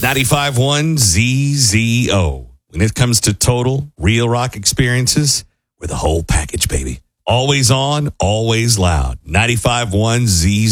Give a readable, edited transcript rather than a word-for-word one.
95.1 ZZO. When it comes to total real rock experiences, we're the whole package, baby. Always on, always loud. 95.1 ZZO.